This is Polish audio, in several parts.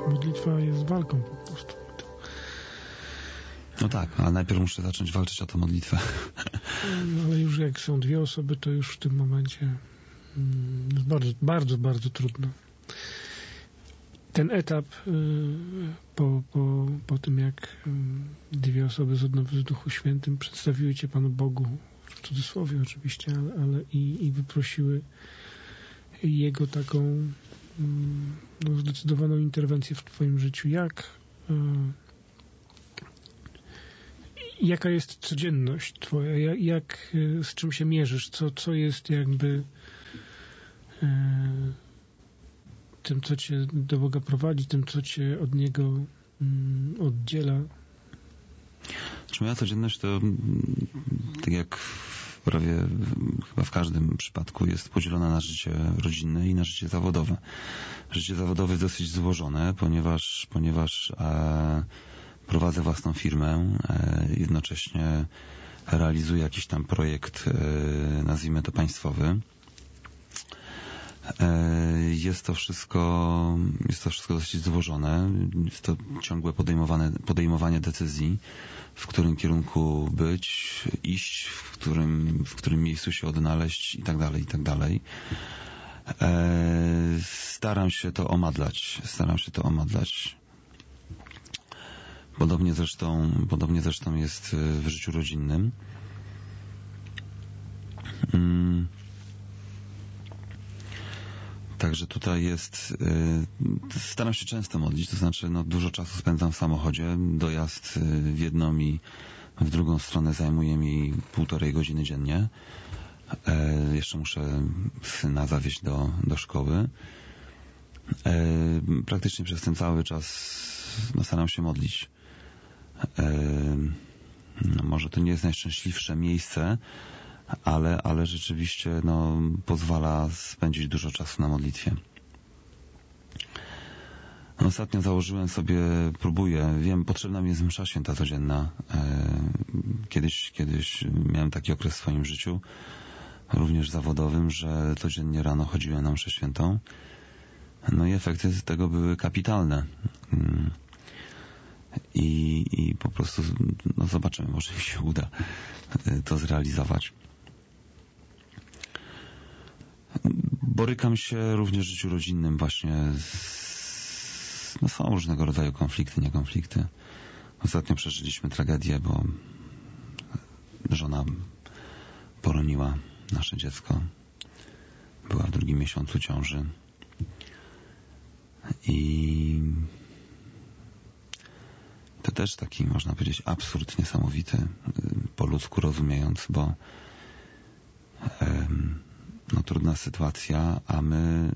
Modlitwa jest walką po prostu. No tak, ale najpierw muszę zacząć walczyć o tę modlitwę. No, ale już jak są dwie osoby, to już w tym momencie jest bardzo, bardzo, bardzo trudno. Ten etap po tym, jak dwie osoby z odnowy w Duchu Świętym przedstawiły Cię Panu Bogu, w cudzysłowie oczywiście, ale i wyprosiły Jego taką zdecydowaną interwencję w Twoim życiu. Jaka jest codzienność Twoja? Z czym się mierzysz? Co jest jakby tym, co Cię do Boga prowadzi, tym, co Cię od Niego oddziela? Czy moja codzienność to, tak jak prawie chyba w każdym przypadku, jest podzielona na życie rodzinne i na życie zawodowe. Życie zawodowe jest dosyć złożone, ponieważ prowadzę własną firmę, jednocześnie realizuję jakiś tam projekt, nazwijmy to państwowy. Jest to wszystko dosyć złożone. Jest to ciągłe podejmowanie decyzji, w którym kierunku iść, w którym miejscu się odnaleźć i tak dalej. Staram się to omadlać. Podobnie zresztą jest w życiu rodzinnym. Także tutaj staram się często modlić, to znaczy dużo czasu spędzam w samochodzie, dojazd w jedną i w drugą stronę zajmuje mi 1,5 godziny dziennie. Jeszcze muszę syna zawieźć do szkoły. Praktycznie przez ten cały czas staram się modlić. Może to nie jest najszczęśliwsze miejsce, ale rzeczywiście pozwala spędzić dużo czasu na modlitwie. Ostatnio założyłem sobie, wiem, potrzebna mi jest msza święta codzienna. Kiedyś miałem taki okres w swoim życiu, również zawodowym, że codziennie rano chodziłem na mszę świętą. No i efekty tego były kapitalne. I po prostu zobaczymy, może mi się uda to zrealizować. Borykam się również w życiu rodzinnym właśnie są różnego rodzaju konflikty, niekonflikty. Ostatnio przeżyliśmy tragedię, bo żona poroniła nasze dziecko. Była w 2. miesiącu ciąży. I to też taki, można powiedzieć, absurd niesamowity, po ludzku rozumiejąc, bo trudna sytuacja, a my,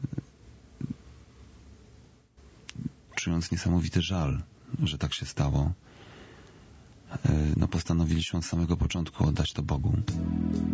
czując niesamowity żal, że tak się stało, postanowiliśmy od samego początku oddać to Bogu.